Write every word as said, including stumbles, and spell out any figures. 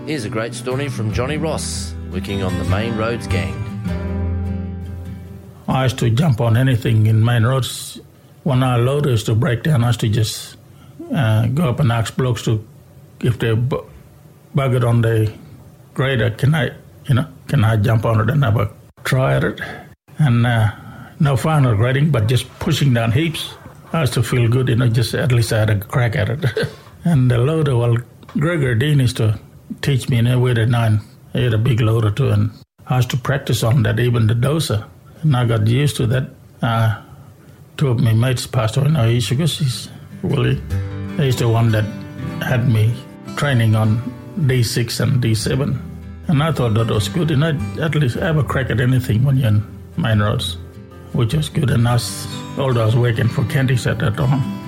Here's a great story from Johnny Ross, working on the Main Roads gang. I used to jump on anything in main roads. When our loader used to break down, I used to just uh, go up and ask blokes to, if they bu- bug it on the grader, can I, you know, can I jump on it and have a try at it? And uh, no fun or grading, but just pushing down heaps. I used to feel good, you know, just at least I had a crack at it. And the loader, well, Gregor Dean used to teach me, you know, with a nine. He had a big loader too, and I used to practice on that, even the doser. And I got used to that. Uh, two of my mates passed away now. He's he's Willie. He's the one that had me training on D six and D seven. And I thought that was good. And I at least have a crack at anything when you're in main roads, which was good. And I was, although I was working for Kentis at that time.